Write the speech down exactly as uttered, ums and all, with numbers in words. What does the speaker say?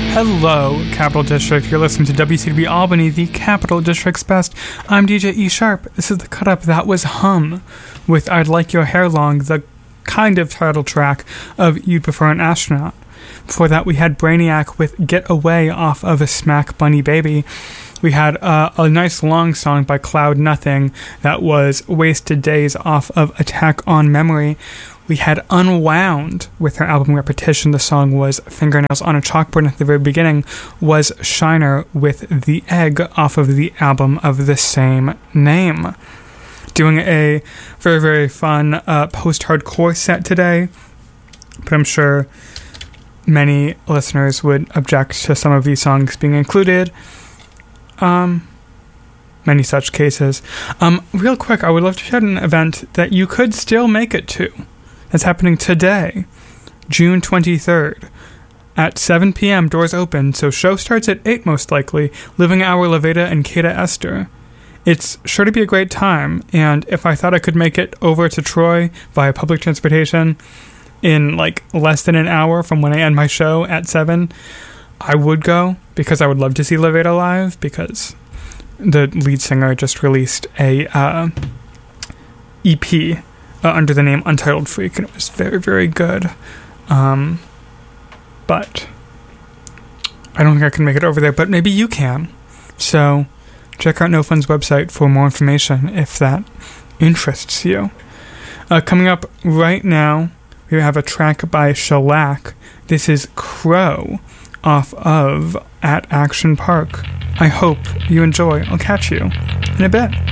Hello, Capital District. You're listening to W C W Albany, the Capital District's best. I'm D J E Sharp. This is the cut up. That was Hum with I'd Like Your Hair Long, the kind of title track of You'd Prefer an Astronaut. Before that, we had Brainiac with Get Away off of a Smack Bunny Baby. We had uh, a nice long song by Cloud Nothing that was Wasted Days off of Attack on Memory. We had Unwound with her album Repetition. The song was Fingernails on a Chalkboard. At the very beginning was Shiner with The Egg off of the album of the same name. Doing a very, very fun uh, post-hardcore set today, but I'm sure many listeners would object to some of these songs being included. Um, many such cases. Um, real quick, I would love to shout an event that you could still make it to. That's happening today, June twenty-third, at seven p.m. Doors open, so show starts at eight most likely. Living Hour, Leveda, and Kata Esther. It's sure to be a great time, and if I thought I could make it over to Troy via public transportation in like less than an hour from when I end my show at seven, I would go, because I would love to see Leveda live, because the lead singer just released a uh, E P Uh, under the name Untitled Freak, and it was very, very good. Um, but I don't think I can make it over there, but maybe you can. So check out No Fun's website for more information if that interests you. Uh, coming up right now, we have a track by Shellac. This is Crow off of At Action Park. I hope you enjoy. I'll catch you in a bit.